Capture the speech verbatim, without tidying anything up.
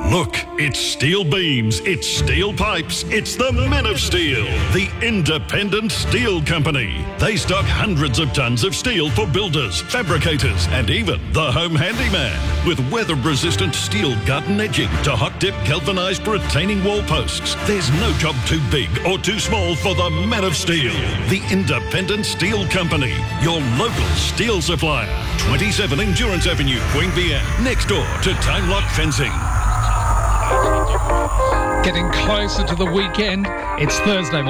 Look, it's steel beams, it's steel pipes, it's the Men of Steel, the independent steel company. They stock hundreds of tons of steel for builders, fabricators, and even the home handyman. With weather-resistant steel garden edging to hot-dip galvanized retaining wall posts, there's no job too big or too small for the Men of Steel, the independent steel company, your local steel supplier. twenty-seven Endurance Avenue, Queanbeyan, next door to Time Lock Fencing. Getting closer to the weekend. It's Thursday morning.